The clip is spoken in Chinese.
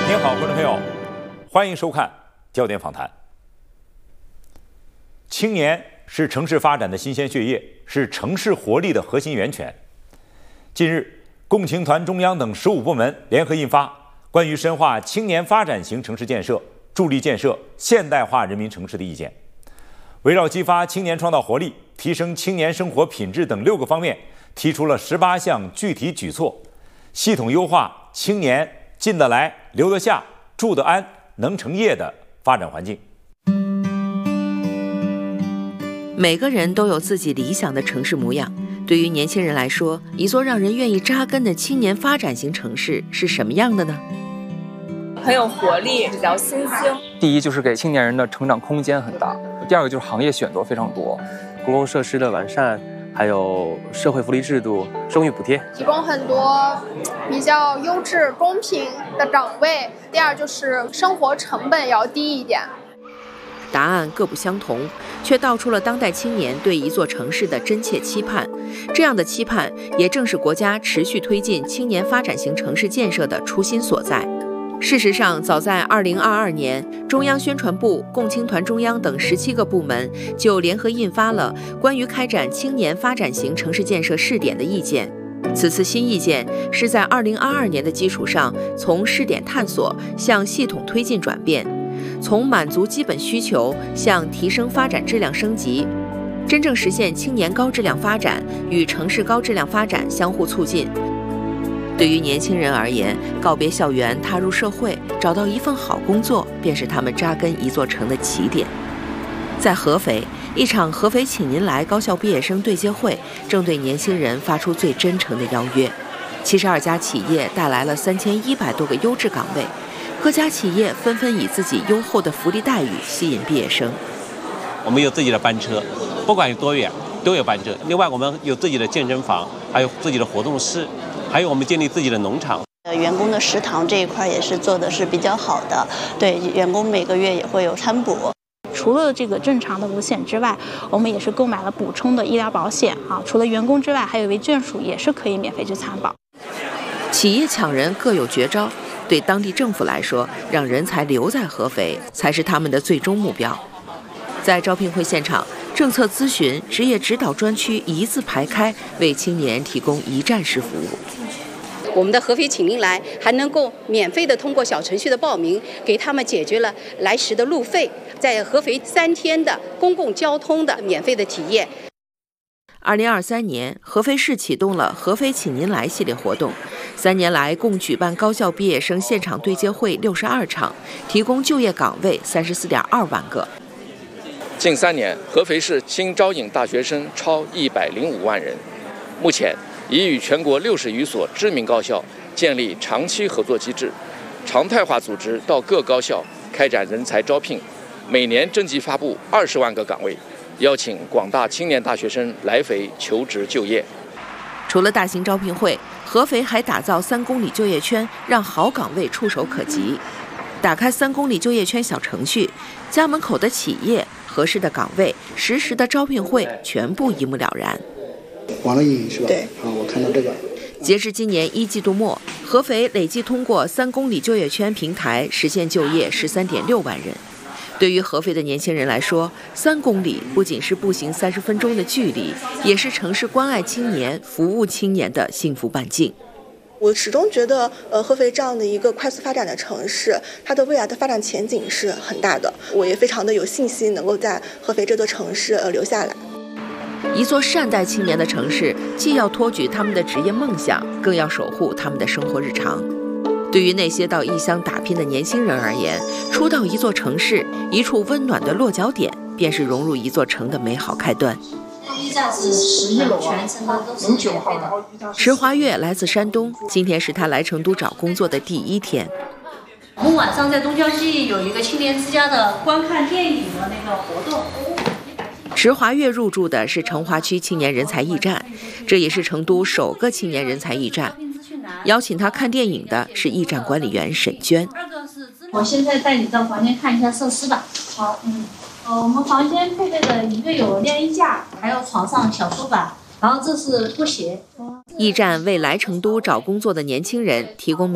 您好，观众朋友，欢迎收看焦点访谈。青年是城市发展的新鲜血液，是城市活力的核心源泉。近日，共青团中央等15部门联合印发《关于深化青年发展型城市建设、助力建设现代化人民城市的意见》，围绕激发青年创造活力、提升青年生活品质等6个方面，提出了18项具体举措，系统优化青年进得来、留得下、住得安、能成业的发展环境。 每个人都有自己理想的城市模样。对于年轻人来说，一座让人愿意扎根的青年发展型城市是什么样的呢？ 很有活力，比较新兴。 第一就是给青年人的成长空间很大，第二个就是行业选择非常多， 公共设施的完善，还有社会福利制度、生育补贴， 提供很多比较优质、公平的岗位。第二就是生活成本要低一点。 答案各不相同，却道出了当代青年对一座城市的真切期盼。这样的期盼，也正是国家持续推进青年发展型城市建设的初心所在。事实上，早在2022年，中央宣传部、共青团中央等17个部门就联合印发了关于开展青年发展型城市建设试点的意见。此次新意见是在2022年的基础上，从试点探索向系统推进转变，从满足基本需求向提升发展质量升级，真正实现青年高质量发展与城市高质量发展相互促进。对于年轻人而言，告别校园，踏入社会，找到一份好工作，便是他们扎根一座城的起点。在合肥，一场合肥请您来高校毕业生对接会正对年轻人发出最真诚的邀约。72家企业带来了3100多个优质岗位，各家企业纷纷以自己优厚的福利待遇吸引毕业生。 我们有自己的班车，不管有多远都有班车。另外，我们有自己的健身房，还有自己的活动室，还有我们建立自己的农场。 员工的食堂这一块也是做的是比较好的，对员工每个月也会有餐补。 除了这个正常的5险之外，我们也是购买了补充的医疗保险啊。除了员工之外，还有一位眷属也是可以免费去参保。 企业抢人各有绝招，对当地政府来说，让人才留在合肥才是他们的最终目标。在招聘会现场，政策咨询、职业指导专区一字排开，为青年提供一站式服务。 我们的合肥请您来还能够免费的通过小程序的报名，给他们解决了来时的路费，在合肥3天的公共交通的免费的体验。 2023年，合肥市启动了合肥请您来系列活动，3年来共举办高校毕业生现场对接会62场，提供就业岗位34.2万个。 近3年，合肥市新招引大学生超105万人，目前已与全国60余所知名高校建立长期合作机制，常态化组织到各高校开展人才招聘，每年征集发布20万个岗位，邀请广大青年大学生来肥求职就业。 除了大型招聘会，合肥还打造3公里就业圈，让好岗位触手可及。打开3公里就业圈小程序，家门口的企业、合适的岗位、实时的招聘会，全部一目了然。 网络运营是吧？ 对， 我看到这个。 截至今年1季度末，合肥累计通过3公里就业圈平台实现就业13.6万人。对于合肥的年轻人来说，3公里不仅是步行30分钟的距离，也是城市关爱青年、服务青年的幸福半径。 我始终觉得，合肥这样的一个快速发展的城市，它的未来的发展前景是很大的。我也非常的有信心，能够在合肥这座城市留下来。 一座善待青年的城市，既要托举他们的职业梦想，更要守护他们的生活日常。对于那些到异乡打拼的年轻人而言，初到一座城市，一处温暖的落脚点，便是融入一座城的美好开端。 一站是11楼，全程都是免费的。 池华月来自山东，今天是他来成都找工作的第1天。 我们晚上在东郊记有一个青年之家的观看电影的那个活动。 池华月入驻的是成华区青年人才驿站，这也是成都首个青年人才驿站。邀请他看电影的是驿站管理员沈娟。 我现在带你到房间看一下设施吧。好，我们房间配备的一个有晾衣架，还有床上小书板，然后这是拖鞋。 驿站为来成都找工作的年轻人提供